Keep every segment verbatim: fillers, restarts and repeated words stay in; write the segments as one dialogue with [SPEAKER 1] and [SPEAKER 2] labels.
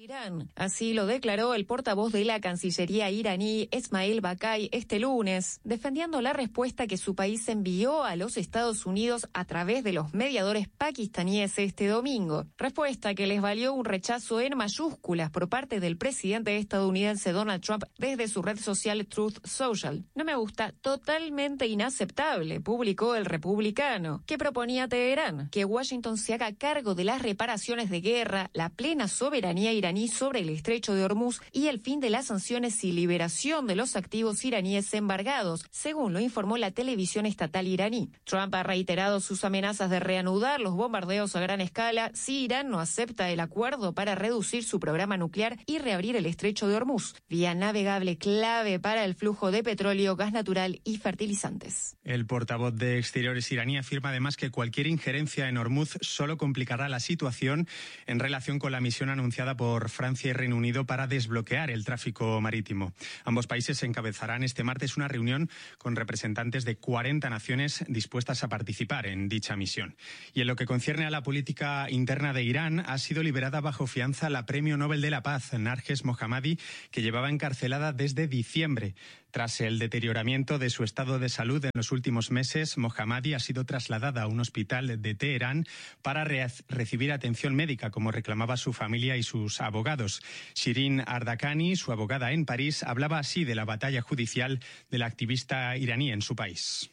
[SPEAKER 1] Irán. Así lo declaró el portavoz de la Cancillería iraní, Esmail Bakai, este lunes, defendiendo la respuesta que su país envió a los Estados Unidos a través de los mediadores pakistaníes este domingo. Respuesta que les valió un rechazo en mayúsculas por parte del presidente estadounidense Donald Trump desde su red social Truth Social. No me gusta, totalmente inaceptable, publicó el republicano, que proponía a Teherán que Washington se haga cargo de las reparaciones de guerra, la plena soberanía iraní sobre el estrecho de Hormuz y el fin de las sanciones y liberación de los activos iraníes embargados, según lo informó la televisión estatal iraní. Trump ha reiterado sus amenazas de reanudar los bombardeos a gran escala si Irán no acepta el acuerdo para reducir su programa nuclear y reabrir el estrecho de Hormuz, vía navegable clave para el flujo de petróleo, gas natural y fertilizantes.
[SPEAKER 2] El portavoz de Exteriores iraní afirma además que cualquier injerencia en Hormuz solo complicará la situación en relación con la misión anunciada por Francia y Reino Unido para desbloquear el tráfico marítimo. Ambos países encabezarán este martes una reunión con representantes de cuarenta naciones dispuestas a participar en dicha misión. Y en lo que concierne a la política interna de Irán, ha sido liberada bajo fianza la Premio Nobel de la Paz, Narges Mohammadi, que llevaba encarcelada desde diciembre. Tras el deterioramiento de su estado de salud en los últimos meses, Mohammadi ha sido trasladada a un hospital de Teherán para re- recibir atención médica, como reclamaba su familia y sus abogados. Shirin Ardakani, su abogada en París, hablaba así de la batalla judicial de la activista iraní en su país.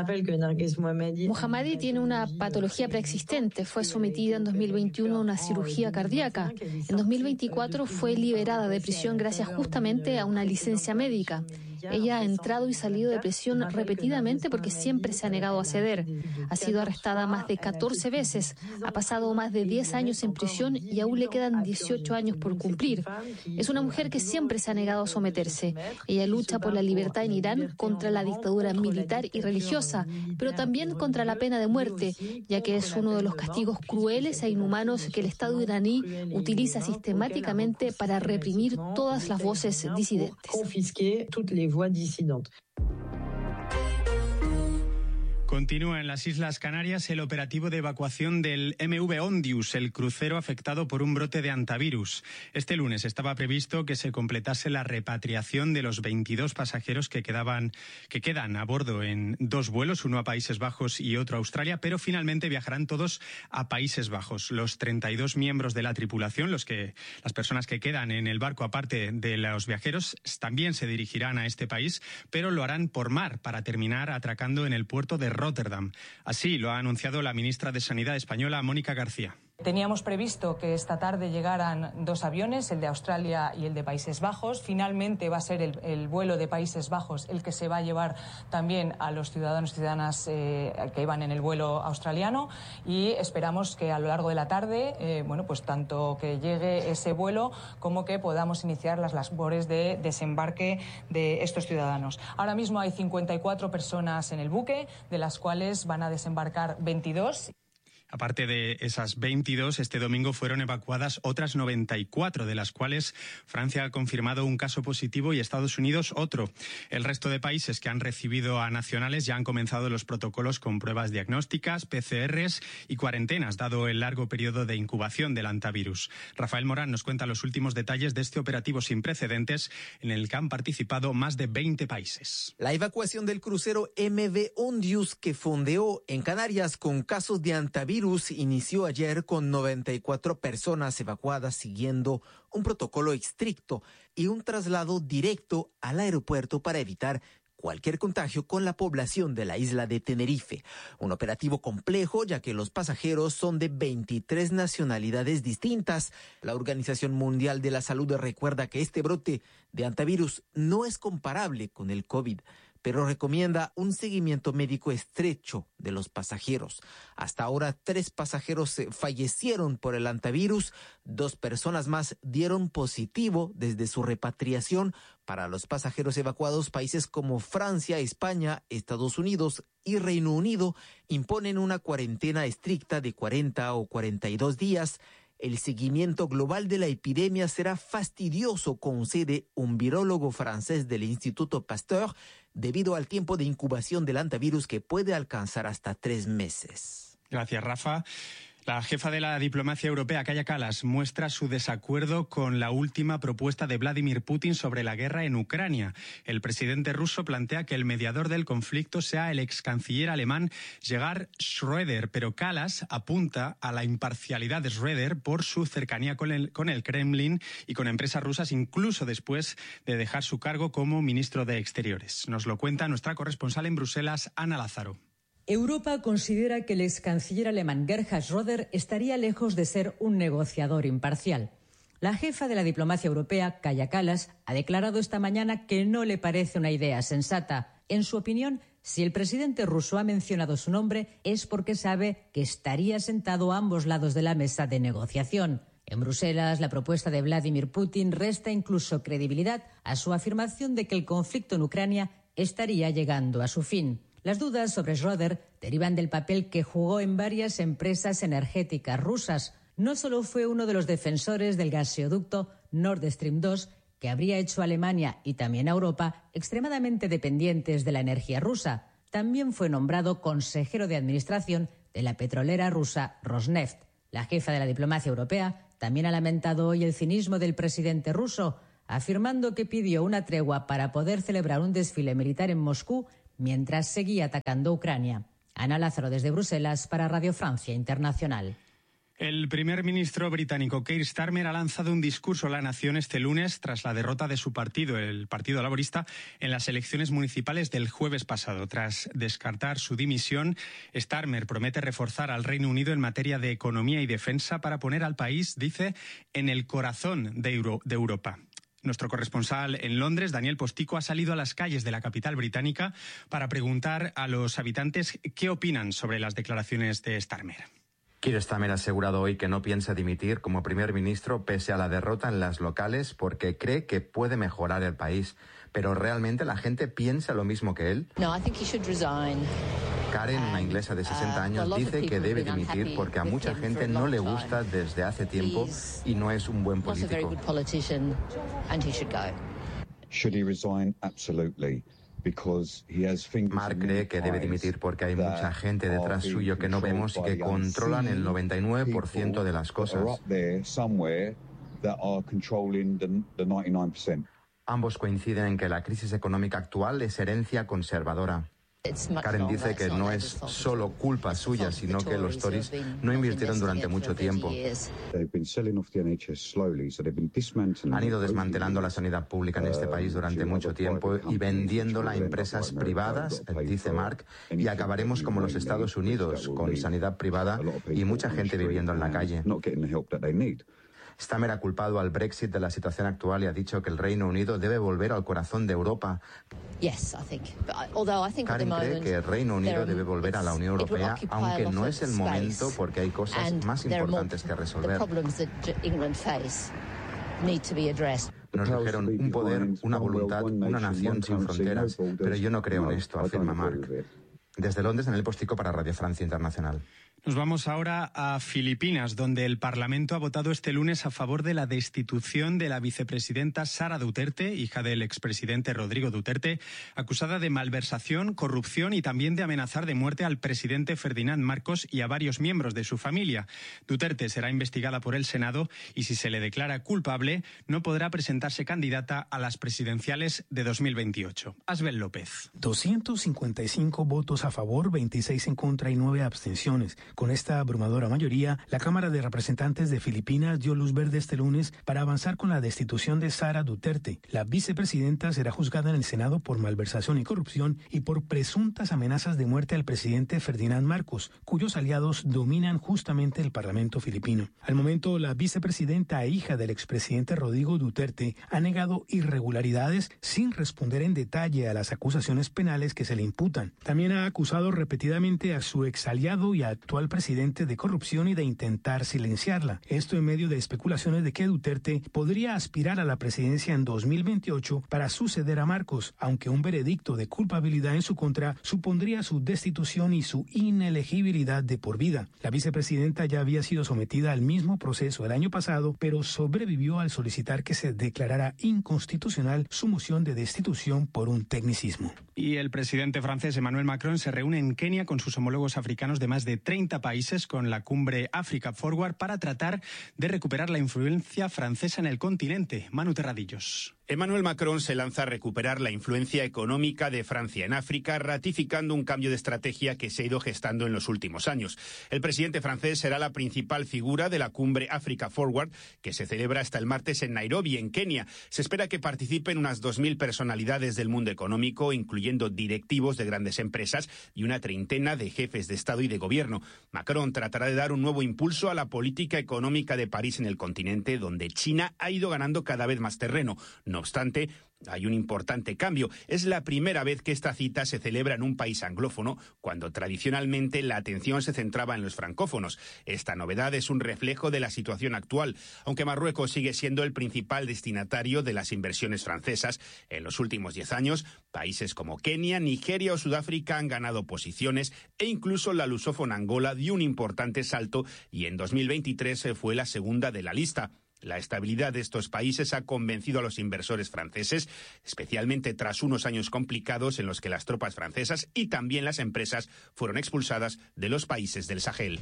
[SPEAKER 3] Mohammadi tiene una patología preexistente. Fue sometida en dos mil veintiuno a una cirugía cardíaca. En dos mil veinticuatro fue liberada de prisión gracias justamente a una licencia médica. Ella ha entrado y salido de prisión repetidamente porque siempre se ha negado a ceder. Ha sido arrestada más de catorce veces, ha pasado más de diez años en prisión y aún le quedan dieciocho años por cumplir. Es una mujer que siempre se ha negado a someterse. Ella lucha por la libertad en Irán contra la dictadura militar y religiosa, pero también contra la pena de muerte, ya que es uno de los castigos crueles e inhumanos que el Estado iraní utiliza sistemáticamente para reprimir todas las voces disidentes.
[SPEAKER 2] Continúa en las Islas Canarias el operativo de evacuación del M V Ondius, el crucero afectado por un brote de hantavirus. Este lunes estaba previsto que se completase la repatriación de los veintidós pasajeros que quedaban, que quedan a bordo en dos vuelos, uno a Países Bajos y otro a Australia, pero finalmente viajarán todos a Países Bajos. Los treinta y dos miembros de la tripulación, los que, las personas que quedan en el barco aparte de los viajeros, también se dirigirán a este país, pero lo harán por mar para terminar atracando en el puerto de Rotterdam. Así lo ha anunciado la ministra de Sanidad española, Mónica García.
[SPEAKER 4] Teníamos previsto que esta tarde llegaran dos aviones, el de Australia y el de Países Bajos. Finalmente va a ser el, el vuelo de Países Bajos el que se va a llevar también a los ciudadanos y ciudadanas eh, que iban en el vuelo australiano, y esperamos que a lo largo de la tarde, eh, bueno, pues tanto que llegue ese vuelo como que podamos iniciar las labores de desembarque de estos ciudadanos. Ahora mismo hay cincuenta y cuatro personas en el buque, de las cuales van a desembarcar veintidós.
[SPEAKER 2] Aparte de esas veintidós, este domingo fueron evacuadas otras noventa y cuatro, de las cuales Francia ha confirmado un caso positivo y Estados Unidos otro. El resto de países que han recibido a nacionales ya han comenzado los protocolos con pruebas diagnósticas, P C Rs y cuarentenas, dado el largo periodo de incubación del hantavirus. Rafael Morán nos cuenta los últimos detalles de este operativo sin precedentes en el que han participado más de veinte países.
[SPEAKER 5] La evacuación del crucero M V Ondius, que fondeó en Canarias con casos de hantavirus, inició ayer con noventa y cuatro personas evacuadas siguiendo un protocolo estricto y un traslado directo al aeropuerto para evitar cualquier contagio con la población de la isla de Tenerife. Un operativo complejo, ya que los pasajeros son de veintitrés nacionalidades distintas. La Organización Mundial de la Salud recuerda que este brote de hantavirus no es comparable con el COVID, pero recomienda un seguimiento médico estrecho de los pasajeros. Hasta ahora, tres pasajeros fallecieron por el hantavirus, dos personas más dieron positivo desde su repatriación. Para los pasajeros evacuados, países como Francia, España, Estados Unidos y Reino Unido imponen una cuarentena estricta de cuarenta o cuarenta y dos días. El seguimiento global de la epidemia será fastidioso, concede un virólogo francés del Instituto Pasteur, debido al tiempo de incubación del hantavirus que puede alcanzar hasta tres meses.
[SPEAKER 2] Gracias, Rafa. La jefa de la diplomacia europea, Kaja Kallas, muestra su desacuerdo con la última propuesta de Vladimir Putin sobre la guerra en Ucrania. El presidente ruso plantea que el mediador del conflicto sea el ex canciller alemán Gerhard Schröder, pero Kallas apunta a la imparcialidad de Schröder por su cercanía con el, con el Kremlin y con empresas rusas, incluso después de dejar su cargo como ministro de Exteriores. Nos lo cuenta nuestra corresponsal en Bruselas, Ana Lázaro.
[SPEAKER 6] Europa considera que el ex canciller alemán Gerhard Schröder estaría lejos de ser un negociador imparcial. La jefa de la diplomacia europea, Kaja Kallas, ha declarado esta mañana que no le parece una idea sensata. En su opinión, si el presidente ruso ha mencionado su nombre es porque sabe que estaría sentado a ambos lados de la mesa de negociación. En Bruselas, la propuesta de Vladimir Putin resta incluso credibilidad a su afirmación de que el conflicto en Ucrania estaría llegando a su fin. Las dudas sobre Schröder derivan del papel que jugó en varias empresas energéticas rusas. No solo fue uno de los defensores del gaseoducto Nord Stream dos, que habría hecho a Alemania y también a Europa extremadamente dependientes de la energía rusa. También fue nombrado consejero de administración de la petrolera rusa Rosneft. La jefa de la diplomacia europea también ha lamentado hoy el cinismo del presidente ruso, afirmando que pidió una tregua para poder celebrar un desfile militar en Moscú mientras seguía atacando Ucrania. Ana Lázaro desde Bruselas para Radio Francia Internacional.
[SPEAKER 2] El primer ministro británico Keir Starmer ha lanzado un discurso a la nación este lunes tras la derrota de su partido, el Partido Laborista, en las elecciones municipales del jueves pasado. Tras descartar su dimisión, Starmer promete reforzar al Reino Unido en materia de economía y defensa para poner al país, dice, en el corazón de, Euro- de Europa. Nuestro corresponsal en Londres, Daniel Postico, ha salido a las calles de la capital británica para preguntar a los habitantes qué opinan sobre las declaraciones de Starmer.
[SPEAKER 7] Keir Starmer ha asegurado hoy que no piensa dimitir como primer ministro pese a la derrota en las locales porque cree que puede mejorar el país. Pero ¿realmente la gente piensa lo mismo que él?
[SPEAKER 8] No, I think he should resign.
[SPEAKER 7] Karen, una inglesa de sesenta años, dice que debe dimitir porque a mucha gente no le gusta desde hace tiempo y no es un buen político.
[SPEAKER 9] Should he resign? Absolutely.
[SPEAKER 7] Mark cree que debe dimitir porque hay mucha gente detrás suyo que no vemos y que controlan el noventa y nueve por ciento de las cosas. Ambos coinciden en que la crisis económica actual es herencia conservadora. Karen dice que no es solo culpa suya, sino que los Tories no invirtieron durante mucho tiempo. Han ido desmantelando la sanidad pública en este país durante mucho tiempo y vendiéndola a empresas privadas, dice Mark, y acabaremos como los Estados Unidos, con sanidad privada y mucha gente viviendo en la calle. Starmer ha culpado al Brexit de la situación actual y ha dicho que el Reino Unido debe volver al corazón de Europa. Karen cree que el Reino Unido debe volver a la Unión Europea, aunque no es el momento porque hay cosas más importantes que resolver. Nos dijeron un poder, una voluntad, una nación sin fronteras, pero yo no creo en esto, afirma Mark. Desde Londres, Daniel Postico para Radio Francia Internacional.
[SPEAKER 2] Nos vamos ahora a Filipinas, donde el Parlamento ha votado este lunes a favor de la destitución de la vicepresidenta Sara Duterte, hija del expresidente Rodrigo Duterte, acusada de malversación, corrupción y también de amenazar de muerte al presidente Ferdinand Marcos y a varios miembros de su familia. Duterte será investigada por el Senado y si se le declara culpable, no podrá presentarse candidata a las presidenciales de dos mil veintiocho. Asbel López.
[SPEAKER 10] doscientos cincuenta y cinco votos a favor, veintiséis en contra y nueve abstenciones. Con esta abrumadora mayoría, la Cámara de Representantes de Filipinas dio luz verde este lunes para avanzar con la destitución de Sara Duterte. La vicepresidenta será juzgada en el Senado por malversación y corrupción y por presuntas amenazas de muerte al presidente Ferdinand Marcos, cuyos aliados dominan justamente el Parlamento filipino. Al momento, la vicepresidenta e hija del expresidente Rodrigo Duterte ha negado irregularidades sin responder en detalle a las acusaciones penales que se le imputan. También ha acusado repetidamente a su exaliado y actual presidente de corrupción y de intentar silenciarla. Esto en medio de especulaciones de que Duterte podría aspirar a la presidencia en dos mil veintiocho para suceder a Marcos, aunque un veredicto de culpabilidad en su contra supondría su destitución y su inelegibilidad de por vida. La vicepresidenta ya había sido sometida al mismo proceso el año pasado, pero sobrevivió al solicitar que se declarara inconstitucional su moción de destitución por un tecnicismo.
[SPEAKER 2] Y el presidente francés Emmanuel Macron se reúne en Kenia con sus homólogos africanos de más de treinta treinta países con la cumbre Africa Forward para tratar de recuperar la influencia francesa en el continente. Manu Terradillos.
[SPEAKER 8] Emmanuel Macron se lanza a recuperar la influencia económica de Francia en África, ratificando un cambio de estrategia que se ha ido gestando en los últimos años. El presidente francés será la principal figura de la cumbre Africa Forward, que se celebra hasta el martes en Nairobi, en Kenia. Se espera que participen unas dos mil personalidades del mundo económico, incluyendo directivos de grandes empresas y una treintena de jefes de Estado y de Gobierno. Macron tratará de dar un nuevo impulso a la política económica de París en el continente, donde China ha ido ganando cada vez más terreno. No obstante, hay un importante cambio. Es la primera vez que esta cita se celebra en un país anglófono, cuando tradicionalmente la atención se centraba en los francófonos. Esta novedad es un reflejo de la situación actual, aunque Marruecos sigue siendo el principal destinatario de las inversiones francesas. En los últimos diez años, países como Kenia, Nigeria o Sudáfrica han ganado posiciones e incluso la lusófona Angola dio un importante salto y en dos mil veintitrés fue la segunda de la lista. La estabilidad de estos países ha convencido a los inversores franceses, especialmente tras unos años complicados en los que las tropas francesas y también las empresas fueron expulsadas de los países del Sahel.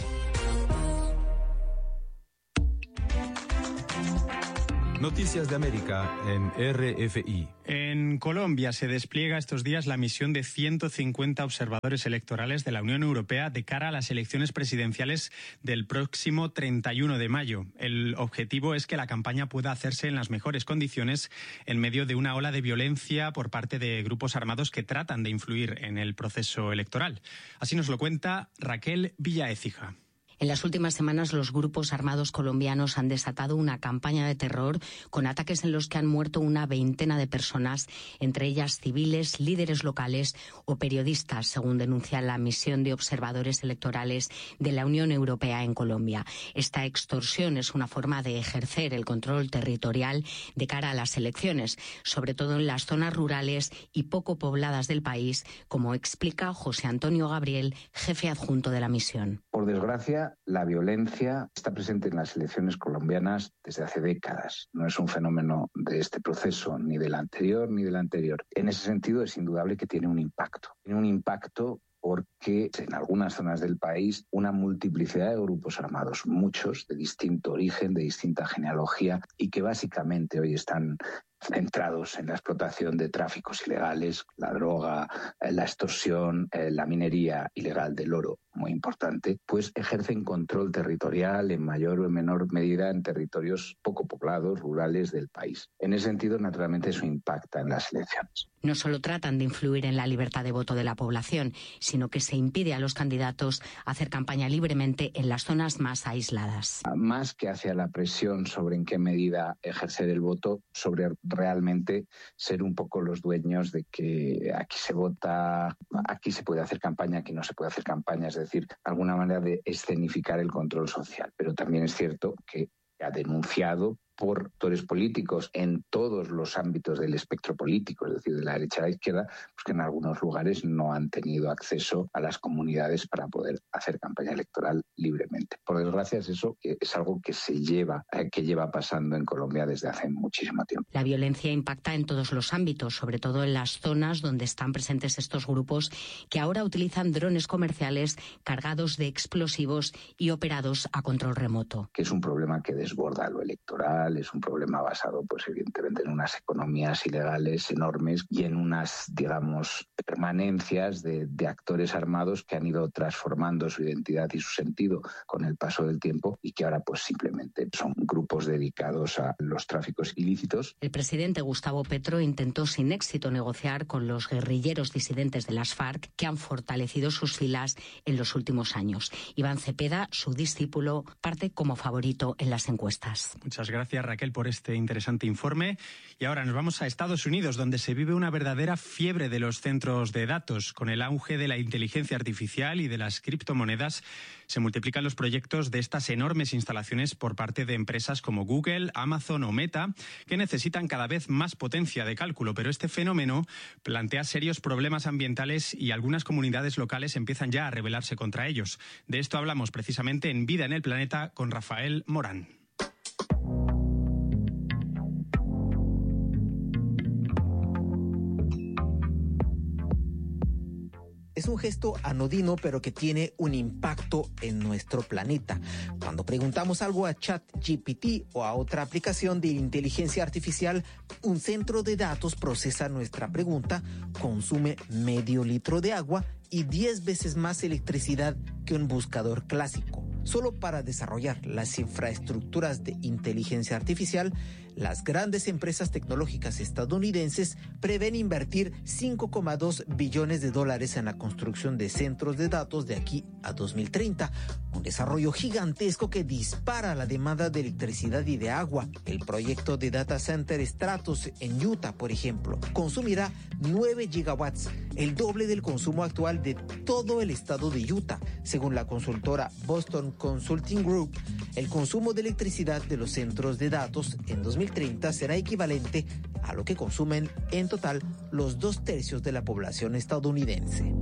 [SPEAKER 11] Noticias de América en R F I.
[SPEAKER 2] En Colombia se despliega estos días la misión de ciento cincuenta observadores electorales de la Unión Europea de cara a las elecciones presidenciales del próximo treinta y uno de mayo. El objetivo es que la campaña pueda hacerse en las mejores condiciones en medio de una ola de violencia por parte de grupos armados que tratan de influir en el proceso electoral. Así nos lo cuenta Raquel Villaécija.
[SPEAKER 12] En las últimas semanas, los grupos armados colombianos han desatado una campaña de terror con ataques en los que han muerto una veintena de personas, entre ellas civiles, líderes locales o periodistas, según denuncia la misión de observadores electorales de la Unión Europea en Colombia. Esta extorsión es una forma de ejercer el control territorial de cara a las elecciones, sobre todo en las zonas rurales y poco pobladas del país, como explica José Antonio Gabriel, jefe adjunto de la misión.
[SPEAKER 13] Por desgracia, la violencia está presente en las elecciones colombianas desde hace décadas. No es un fenómeno de este proceso, ni del anterior, ni del anterior. En ese sentido, es indudable que tiene un impacto. Tiene un impacto porque en algunas zonas del país una multiplicidad de grupos armados, muchos de distinto origen, de distinta genealogía, y que básicamente hoy están centrados en la explotación de tráficos ilegales, la droga, la extorsión, la minería ilegal del oro, muy importante, pues ejercen control territorial en mayor o en menor medida en territorios poco poblados, rurales del país. En ese sentido, naturalmente, eso impacta en las elecciones.
[SPEAKER 12] No solo tratan de influir en la libertad de voto de la población, sino que se impide a los candidatos hacer campaña libremente en las zonas más aisladas.
[SPEAKER 13] Más que hacia la presión sobre en qué medida ejercer el voto, sobre realmente ser un poco los dueños de que aquí se vota, aquí se puede hacer campaña, aquí no se puede hacer campaña, es decir, alguna manera de escenificar el control social. Pero también es cierto que ha denunciado por actores políticos en todos los ámbitos del espectro político, es decir, de la derecha a la izquierda, pues que en algunos lugares no han tenido acceso a las comunidades para poder hacer campaña electoral libremente. Por desgracia, es eso es algo que se lleva, que lleva pasando en Colombia desde hace muchísimo tiempo.
[SPEAKER 12] La violencia impacta en todos los ámbitos, sobre todo en las zonas donde están presentes estos grupos que ahora utilizan drones comerciales cargados de explosivos y operados a control remoto.
[SPEAKER 13] Que es un problema que desborda lo electoral, es un problema basado, pues evidentemente, en unas economías ilegales enormes y en unas, digamos, permanencias de, de actores armados que han ido transformando su identidad y su sentido con el paso del tiempo y que ahora, pues simplemente son grupos dedicados a los tráficos ilícitos.
[SPEAKER 12] El presidente Gustavo Petro intentó sin éxito negociar con los guerrilleros disidentes de las FARC que han fortalecido sus filas en los últimos años. Iván Cepeda, su discípulo, parte como favorito en las encuestas.
[SPEAKER 2] Muchas gracias, Raquel, por este interesante informe. Y ahora nos vamos a Estados Unidos, donde se vive una verdadera fiebre de los centros de datos. Con el auge de la inteligencia artificial y de las criptomonedas, se multiplican los proyectos de estas enormes instalaciones por parte de empresas como Google, Amazon o Meta, que necesitan cada vez más potencia de cálculo. Pero este fenómeno plantea serios problemas ambientales y algunas comunidades locales empiezan ya a rebelarse contra ellos. De esto hablamos precisamente en Vida en el Planeta con Rafael Morán.
[SPEAKER 5] Es un gesto anodino, pero que tiene un impacto en nuestro planeta. Cuando preguntamos algo a ChatGPT o a otra aplicación de inteligencia artificial, un centro de datos procesa nuestra pregunta, consume medio litro de agua y diez veces más electricidad que un buscador clásico. Solo para desarrollar las infraestructuras de inteligencia artificial, las grandes empresas tecnológicas estadounidenses prevén invertir cinco coma dos billones de dólares en la construcción de centros de datos de aquí a dos mil treinta, un desarrollo gigantesco que dispara la demanda de electricidad y de agua. El proyecto de Data Center Stratos en Utah, por ejemplo, consumirá nueve gigawatts, el doble del consumo actual de todo el estado de Utah. Según la consultora Boston Consulting Group, el consumo de electricidad de los centros de datos en dos mil treinta será equivalente a lo que consumen en total los dos tercios de la población estadounidense.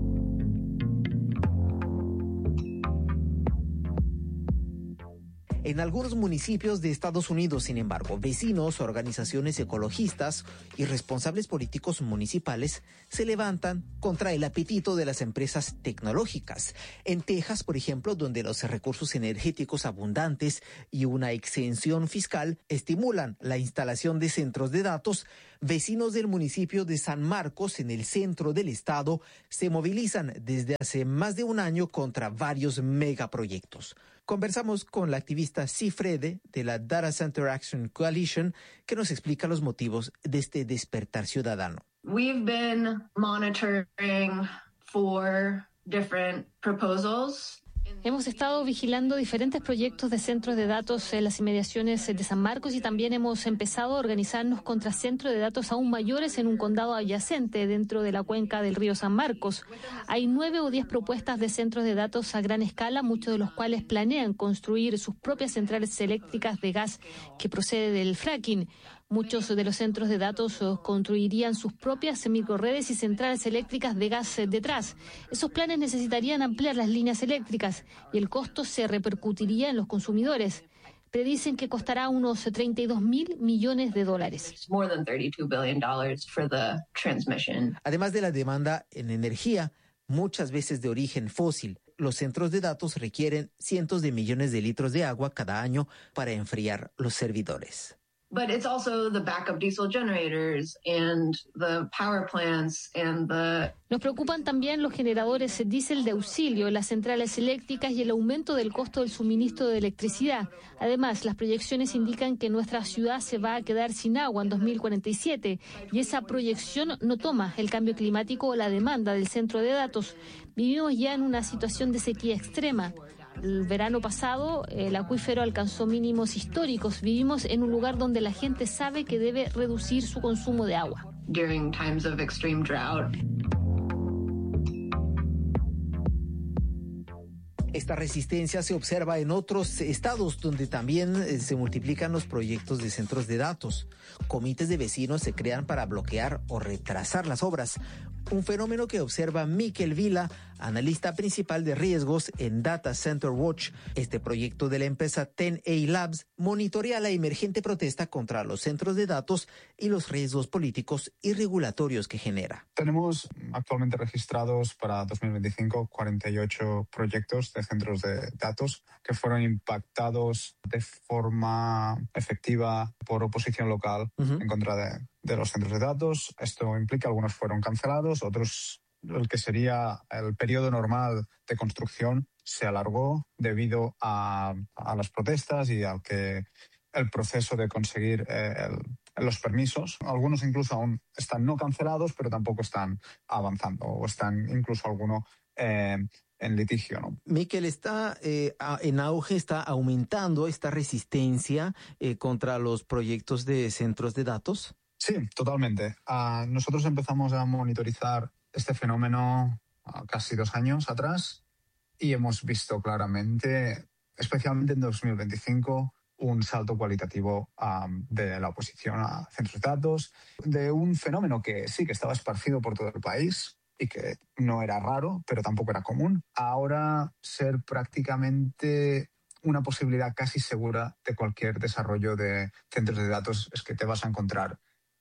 [SPEAKER 5] En algunos municipios de Estados Unidos, sin embargo, vecinos, organizaciones ecologistas y responsables políticos municipales se levantan contra el apetito de las empresas tecnológicas. En Texas, por ejemplo, donde los recursos energéticos abundantes y una exención fiscal estimulan la instalación de centros de datos, vecinos del municipio de San Marcos, en el centro del estado, se movilizan desde hace más de un año contra varios megaproyectos. Conversamos con la activista Cifrede de la Data Center Action Coalition, que nos explica los motivos de este despertar ciudadano.
[SPEAKER 14] We've been monitoring for different proposals.
[SPEAKER 3] Hemos estado vigilando diferentes proyectos de centros de datos en las inmediaciones de San Marcos y también hemos empezado a organizarnos contra centros de datos aún mayores en un condado adyacente dentro de la cuenca del río San Marcos. Hay nueve o diez propuestas de centros de datos a gran escala, muchos de los cuales planean construir sus propias centrales eléctricas de gas que procede del fracking. Muchos de los centros de datos construirían sus propias microredes y centrales eléctricas de gas detrás. Esos planes necesitarían ampliar las líneas eléctricas y el costo se repercutiría en los consumidores. Predicen que costará unos treinta y dos mil millones de dólares.
[SPEAKER 5] Además de la demanda en energía, muchas veces de origen fósil, los centros de datos requieren cientos de millones de litros de agua cada año para enfriar los servidores.
[SPEAKER 14] But it's also the backup diesel generators and the power plants and the...
[SPEAKER 3] Nos preocupan también los generadores diésel de auxilio, las centrales eléctricas y el aumento del costo del suministro de electricidad. Además, las proyecciones indican que nuestra ciudad se va a quedar sin agua en dos mil cuarenta y siete y esa proyección no toma el cambio climático o la demanda del centro de datos. Vivimos ya en una situación de sequía extrema. El verano pasado, el acuífero alcanzó mínimos históricos. Vivimos en un lugar donde la gente sabe que debe reducir su consumo de agua.
[SPEAKER 14] During times of extreme drought.
[SPEAKER 5] Esta resistencia se observa en otros estados donde también se multiplican los proyectos de centros de datos. Comités de vecinos se crean para bloquear o retrasar las obras. Un fenómeno que observa Miquel Vila, analista principal de riesgos en Data Center Watch. Este proyecto de la empresa ten A Labs monitorea la emergente protesta contra los centros de datos y los riesgos políticos y regulatorios que genera.
[SPEAKER 15] Tenemos actualmente registrados para dos mil veinticinco cuarenta y ocho proyectos de centros de datos que fueron impactados de forma efectiva por oposición local uh-huh. en contra de, de los centros de datos. Esto implica algunos fueron cancelados, otros, el que sería el periodo normal de construcción, se alargó debido a, a las protestas y al que el proceso de conseguir eh, el, los permisos. Algunos incluso aún están no cancelados, pero tampoco están avanzando o están incluso algunos eh, en litigio, ¿no?
[SPEAKER 5] Miquel, está eh, en auge, está aumentando esta resistencia eh, contra los proyectos de centros de datos.
[SPEAKER 15] Sí, totalmente. Uh, nosotros empezamos a monitorizar este fenómeno uh, casi dos años atrás y hemos visto claramente, especialmente en dos mil veinticinco, un salto cualitativo um, de la oposición a centros de datos, de un fenómeno que sí que estaba esparcido por todo el país y que no era raro, pero tampoco era común. Ahora ser prácticamente una posibilidad casi segura de cualquier desarrollo de centros de datos es que te vas a encontrar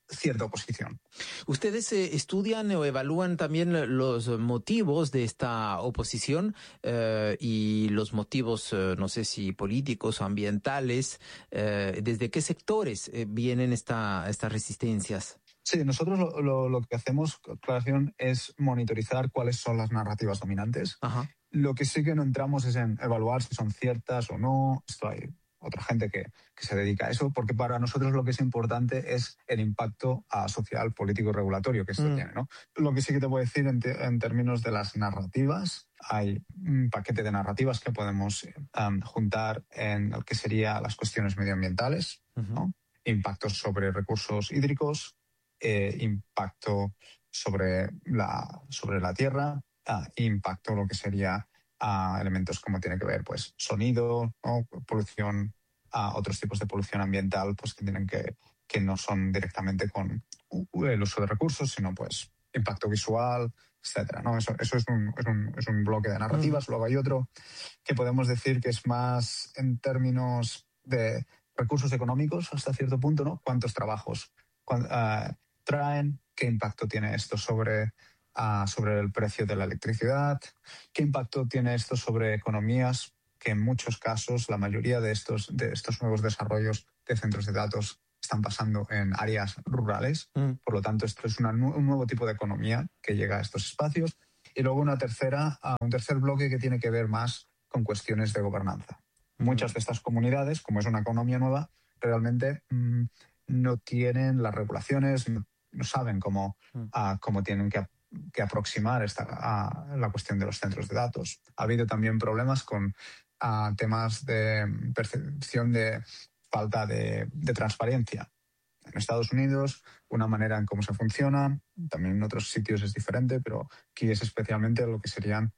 [SPEAKER 15] cierta oposición.
[SPEAKER 5] ¿Ustedes eh, estudian o evalúan también los motivos de esta oposición eh, y los motivos, eh, no sé si políticos o ambientales? Eh, ¿Desde qué sectores eh, vienen esta, estas resistencias?
[SPEAKER 15] Sí, nosotros lo, lo, lo que hacemos, aclaración, es monitorizar cuáles son las narrativas dominantes.
[SPEAKER 5] Ajá.
[SPEAKER 15] Lo que sí que no entramos es en evaluar si son ciertas o no. Esto hay otra gente que, que se dedica a eso, porque para nosotros lo que es importante es el impacto uh, social, político y regulatorio que esto mm. tiene, ¿no? Lo que sí que te puedo decir en, te, en términos de las narrativas, hay un paquete de narrativas que podemos um, juntar en lo que serían las cuestiones medioambientales, uh-huh. ¿no? Impactos sobre recursos hídricos, eh, impacto sobre la, sobre la tierra, uh, impacto lo que sería uh, elementos como tiene que ver, pues, sonido, ¿no? Polución, a otros tipos de polución ambiental, pues que tienen que, que no son directamente con el uso de recursos, sino pues impacto visual, etcétera, ¿no? Eso, eso es, un, es, un, es un bloque de narrativas. Mm. Luego hay otro que podemos decir que es más en términos de recursos económicos hasta cierto punto, ¿no? ¿Cuántos trabajos cuánto, uh, traen? ¿Qué impacto tiene esto sobre, uh, sobre el precio de la electricidad? ¿Qué impacto tiene esto sobre economías? Que en muchos casos la mayoría de estos, de estos nuevos desarrollos de centros de datos están pasando en áreas rurales. Mm. Por lo tanto, esto es una, un nuevo tipo de economía que llega a estos espacios. Y luego una tercera, uh, un tercer bloque que tiene que ver más con cuestiones de gobernanza. Mm. Muchas de estas comunidades, como es una economía nueva, realmente mm, no tienen las regulaciones, no, no saben cómo, mm. uh, cómo tienen que que aproximar esta, a la cuestión de los centros de datos. Ha habido también problemas con a temas de percepción de falta de, de transparencia. En Estados Unidos, una manera en cómo se funciona, también en otros sitios es diferente, pero aquí es especialmente lo que serían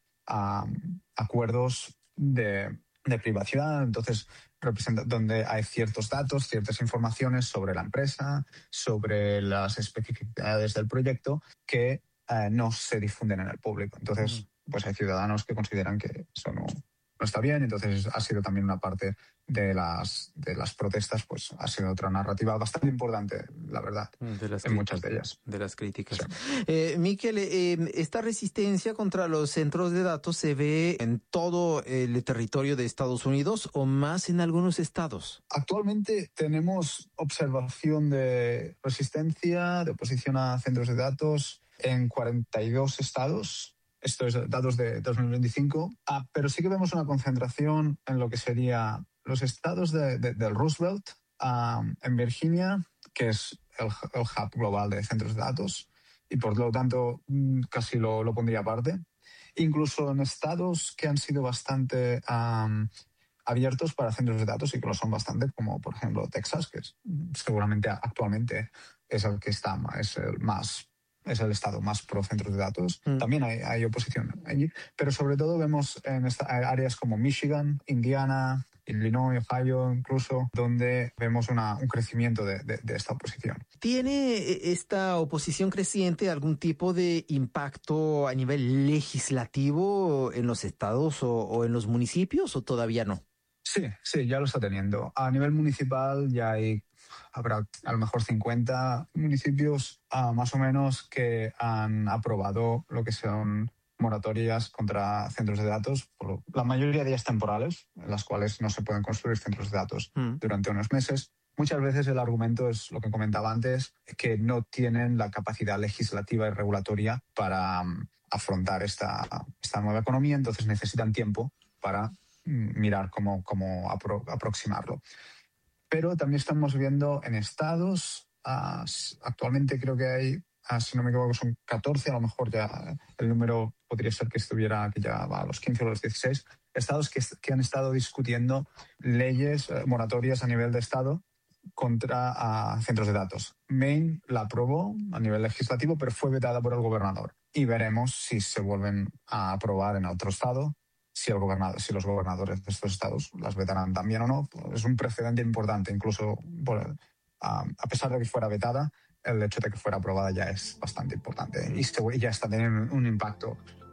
[SPEAKER 15] um, acuerdos de, de privacidad, entonces representa, donde hay ciertos datos, ciertas informaciones sobre la empresa, sobre las especificidades del proyecto que uh, no se difunden en el público. Entonces, mm. pues hay ciudadanos que consideran que eso no... no está bien, entonces ha sido también una parte de las, de las protestas, pues ha sido otra narrativa bastante importante, la verdad, de las en muchas de ellas.
[SPEAKER 5] De las críticas.
[SPEAKER 15] Sí.
[SPEAKER 5] Eh, Miquel, eh, esta resistencia contra los centros de datos se ve en todo el territorio de Estados Unidos o más en algunos estados.
[SPEAKER 15] Actualmente tenemos observación de resistencia, de oposición a centros de datos en cuarenta y dos estados. Esto es datos de dos mil veinticinco, ah, pero sí que vemos una concentración en lo que sería los estados de, de, del Roosevelt, um, en Virginia, que es el, el hub global de centros de datos, y por lo tanto casi lo, lo pondría aparte. Incluso en estados que han sido bastante um, abiertos para centros de datos y que lo son bastante, como por ejemplo Texas, que es, seguramente actualmente es el que está es el más... es el estado más pro centros de datos. Mm. También hay, hay oposición allí, pero sobre todo vemos en esta, áreas como Michigan, Indiana, Illinois, Ohio incluso, donde vemos una, un crecimiento de, de, de esta oposición.
[SPEAKER 5] ¿Tiene esta oposición creciente algún tipo de impacto a nivel legislativo en los estados o, o en los municipios o todavía no?
[SPEAKER 15] Sí, sí, ya lo está teniendo. A nivel municipal ya hay habrá a lo mejor cincuenta municipios uh, más o menos que han aprobado lo que son moratorias contra centros de datos, por la mayoría de ellas temporales, en las cuales no se pueden construir centros de datos mm. durante unos meses. Muchas veces el argumento es lo que comentaba antes, que no tienen la capacidad legislativa y regulatoria para um, afrontar esta, esta nueva economía, entonces necesitan tiempo para mm, mirar cómo, cómo apro- aproximarlo. Pero también estamos viendo en estados, uh, actualmente creo que hay, uh, si no me equivoco, son catorce, a lo mejor ya el número podría ser que estuviera, que ya va a los quince o los dieciséis, estados que, que han estado discutiendo leyes, uh, moratorias a nivel de estado contra uh, centros de datos. Maine la aprobó a nivel legislativo, pero fue vetada por el gobernador. Y veremos si se vuelven a aprobar en otro estado. Si, el gobernador, si los gobernadores de estos estados las vetarán también o no. Es un precedente importante, incluso por, a, a pesar de que fuera vetada, el hecho de que fuera aprobada ya es bastante importante y, se, y ya está teniendo un impacto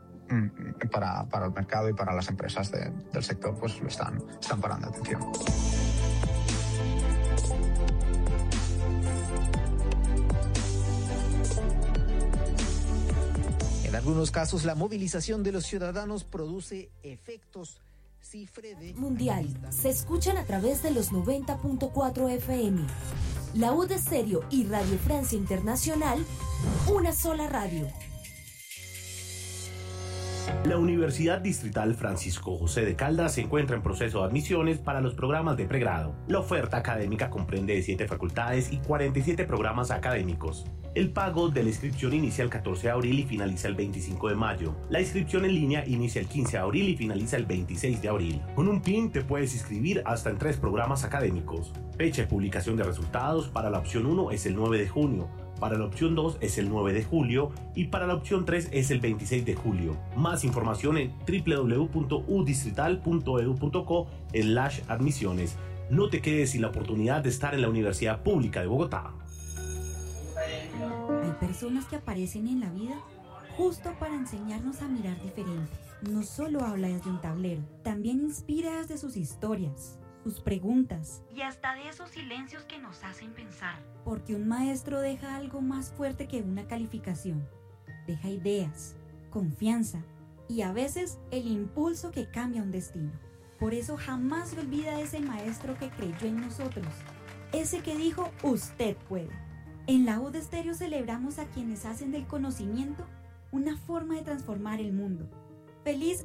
[SPEAKER 15] mm, para, para el mercado y para las empresas de, del sector, pues lo están, están parando atención.
[SPEAKER 5] algunos casos, la movilización de los ciudadanos produce efectos. Cifrede
[SPEAKER 16] Mundial se escuchan a través de los noventa punto cuatro F M. La U de Stereo y Radio Francia Internacional, una sola radio.
[SPEAKER 17] La Universidad Distrital Francisco José de Caldas se encuentra en proceso de admisiones para los programas de pregrado. La oferta académica comprende de siete facultades y cuarenta y siete programas académicos. El pago de la inscripción inicia el catorce de abril y finaliza el veinticinco de mayo. La inscripción en línea inicia el quince de abril y finaliza el veintiséis de abril. Con un P I N te puedes inscribir hasta en tres programas académicos. Fecha de publicación de resultados para la opción uno es el nueve de junio. Para la opción dos es el nueve de julio y para la opción tres es el veintiséis de julio. Más información en w w w punto u distrital punto e d u punto co slash admisiones. No te quedes sin la oportunidad de estar en la Universidad Pública de Bogotá.
[SPEAKER 18] Hay personas que aparecen en la vida justo para enseñarnos a mirar diferente. No solo habla desde un tablero, también inspira desde sus historias, sus preguntas y hasta de esos silencios que nos hacen pensar. Porque un maestro deja algo más fuerte que una calificación. Deja ideas, confianza y a veces el impulso que cambia un destino. Por eso jamás se olvida ese maestro que creyó en nosotros. Ese que dijo, usted puede. En la U de Stereo celebramos a quienes hacen del conocimiento una forma de transformar el mundo. ¡Feliz